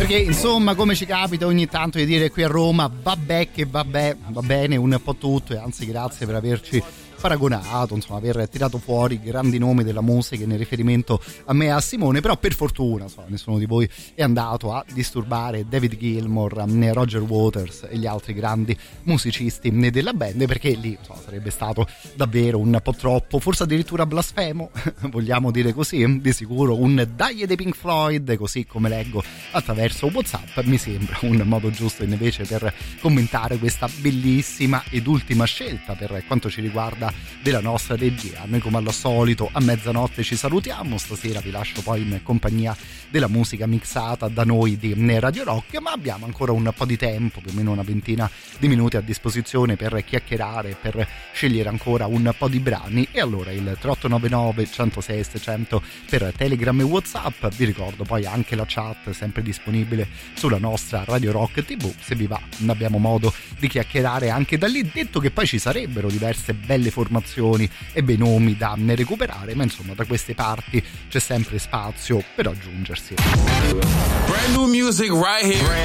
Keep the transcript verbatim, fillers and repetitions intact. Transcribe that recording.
perché insomma, come ci capita ogni tanto di dire qui a Roma, vabbè che vabbè, va bene un po' tutto, e anzi grazie per averci paragonato, insomma, aver tirato fuori grandi nomi della musica in riferimento a me e a Simone, però per fortuna insomma, nessuno di voi è andato a disturbare David Gilmour, Roger Waters e gli altri grandi musicisti della band, perché lì insomma, sarebbe stato davvero un po' troppo, forse addirittura blasfemo, vogliamo dire così. Di sicuro un dai dei Pink Floyd, così come leggo attraverso WhatsApp, mi sembra un modo giusto invece per commentare questa bellissima ed ultima scelta per quanto ci riguarda della nostra regia. Noi come al solito a mezzanotte ci salutiamo, stasera vi lascio poi in compagnia della musica mixata da noi di Radio Rock, ma abbiamo ancora un po' di tempo, più o meno una ventina di minuti a disposizione per chiacchierare, per scegliere ancora un po' di brani, e allora il tre otto nove nove uno zero sei seicento per Telegram e WhatsApp. Vi ricordo poi anche la chat sempre disponibile sulla nostra Radio Rock tivù, se vi va abbiamo modo di chiacchierare anche da lì, detto che poi ci sarebbero diverse belle formazioni e bei nomi da recuperare, ma insomma da queste parti c'è sempre spazio per aggiungersi. Brand new music right here.